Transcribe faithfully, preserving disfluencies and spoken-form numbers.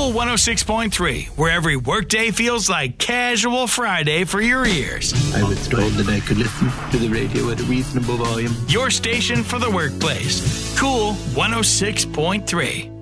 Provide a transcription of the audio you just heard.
Cool one oh six point three, where every workday feels like casual Friday for your ears. I was told that I could listen to the radio at a reasonable volume. Your station for the workplace. Cool one oh six point three.